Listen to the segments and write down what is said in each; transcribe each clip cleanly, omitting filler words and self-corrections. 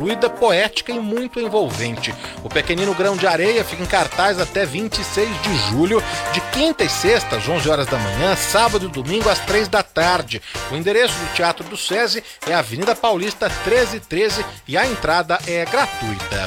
fluida, poética e muito envolvente. O Pequenino Grão de Areia fica em cartaz até 26 de julho, de quinta e sexta às 11 horas da manhã, sábado e domingo às 3 da tarde. O endereço do Teatro do SESI é Avenida Paulista 1313 e a entrada é gratuita.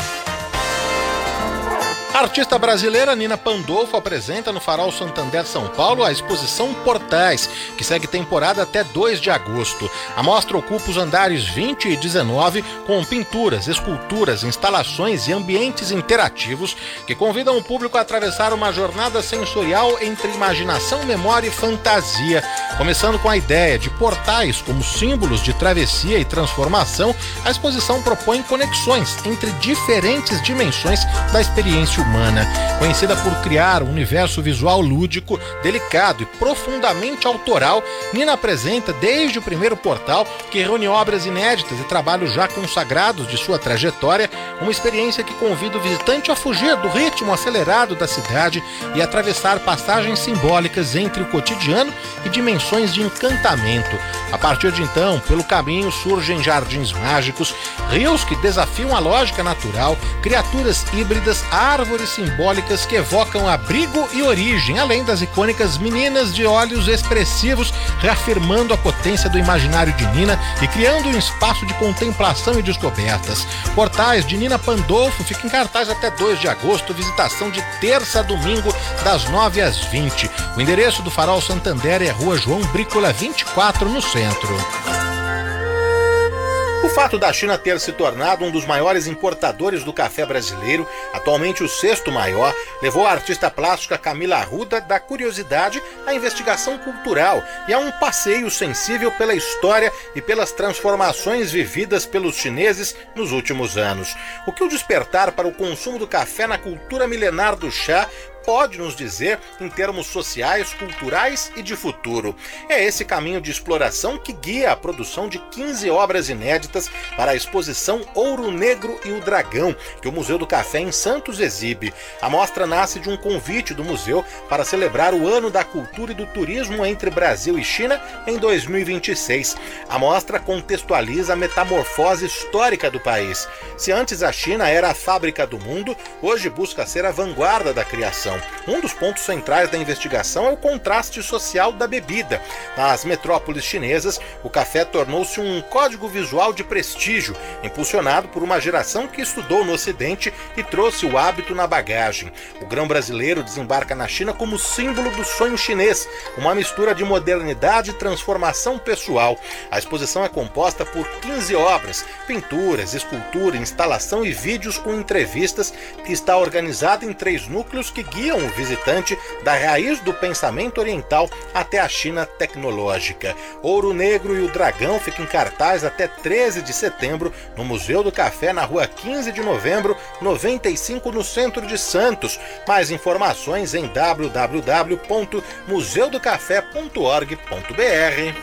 A artista brasileira Nina Pandolfo apresenta no Farol Santander São Paulo a exposição Portais, que segue temporada até 2 de agosto. A mostra ocupa os andares 20 e 19 com pinturas, esculturas, instalações e ambientes interativos que convidam o público a atravessar uma jornada sensorial entre imaginação, memória e fantasia. Começando com a ideia de portais como símbolos de travessia e transformação, a exposição propõe conexões entre diferentes dimensões da experiência humana. Conhecida por criar um universo visual lúdico, delicado e profundamente autoral, Nina apresenta desde o primeiro portal, que reúne obras inéditas e trabalhos já consagrados de sua trajetória, uma experiência que convida o visitante a fugir do ritmo acelerado da cidade e atravessar passagens simbólicas entre o cotidiano e dimensões de encantamento. A partir de então, pelo caminho surgem jardins mágicos, rios que desafiam a lógica natural, criaturas híbridas, árvores simbólicas que evocam abrigo e origem, além das icônicas meninas de olhos expressivos, reafirmando a potência do imaginário de Nina e criando um espaço de contemplação e descobertas. Portais de Nina Pandolfo fica em cartaz até 2 de agosto, visitação de terça a domingo, das 9 às 20. O endereço do Farol Santander é Rua João Brícola 24, no centro. O fato da China ter se tornado um dos maiores importadores do café brasileiro, atualmente o 6º maior, levou a artista plástica Camila Arruda da curiosidade à investigação cultural e a um passeio sensível pela história e pelas transformações vividas pelos chineses nos últimos anos. O que o despertar para o consumo do café na cultura milenar do chá pode nos dizer em termos sociais, culturais e de futuro? É esse caminho de exploração que guia a produção de 15 obras inéditas para a exposição Ouro Negro e o Dragão, que o Museu do Café em Santos exibe. A mostra nasce de um convite do museu para celebrar o Ano da Cultura e do Turismo entre Brasil e China em 2026. A mostra contextualiza a metamorfose histórica do país. Se antes a China era a fábrica do mundo, hoje busca ser a vanguarda da criação. Um dos pontos centrais da investigação é o contraste social da bebida. Nas metrópoles chinesas, o café tornou-se um código visual de prestígio, impulsionado por uma geração que estudou no Ocidente e trouxe o hábito na bagagem. O grão brasileiro desembarca na China como símbolo do sonho chinês, uma mistura de modernidade e transformação pessoal. A exposição é composta por 15 obras, pinturas, escultura, instalação e vídeos com entrevistas, que está organizada em 3 núcleos que guiam o visitante da raiz do pensamento oriental até a China tecnológica. Ouro Negro e o Dragão fica em cartaz até 13 de setembro no Museu do Café, na rua 15 de novembro, 95, no centro de Santos. Mais informações em www.museudocafé.org.br.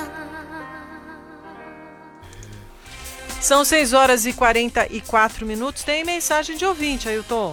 São 6 horas e 44 minutos. Tem mensagem de ouvinte, Ailton.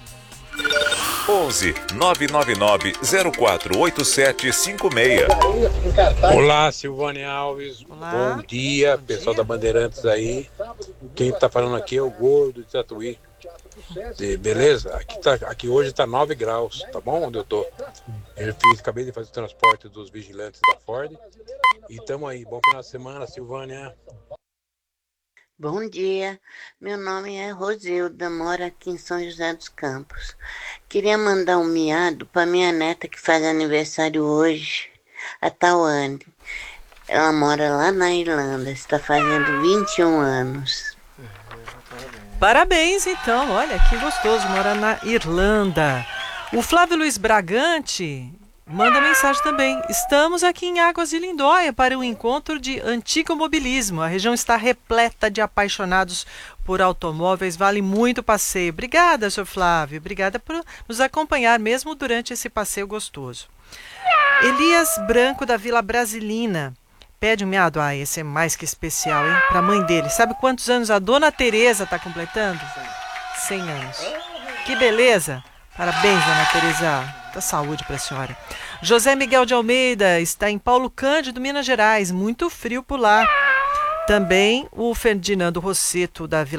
11 999 048756. Olá, Silvânia Alves. Olá. Bom dia, pessoal da Bandeirantes aí. Quem tá falando aqui é o Gordo de Tatuí. Beleza? Aqui hoje tá 9 graus, tá bom? Onde eu tô. Acabei de fazer o transporte dos vigilantes da Ford. E tamo aí. Bom final de semana, Silvânia. Bom dia, meu nome é Rosilda, moro aqui em São José dos Campos. Queria mandar um miado para minha neta que faz aniversário hoje, a Tawane. Ela mora lá na Irlanda, está fazendo 21 anos. Parabéns, então. Olha, que gostoso, mora na Irlanda. O Flávio Luiz Bragante manda mensagem também. Estamos aqui em Águas de Lindóia para o encontro de antigo mobilismo. A região está repleta de apaixonados por automóveis. Vale muito o passeio. Obrigada, Sr. Flávio. Obrigada por nos acompanhar mesmo durante esse passeio gostoso. Elias Branco, da Vila Brasilina, pede um miado. Ah, esse é mais que especial, hein? Para a mãe dele. Sabe quantos anos a dona Tereza está completando? 100 anos. Que beleza! Parabéns, dona Tereza. Muita saúde para a senhora. José Miguel de Almeida está em Paulo Cândido, Minas Gerais. Muito frio por lá. Também o Ferdinando Rosseto, da Vila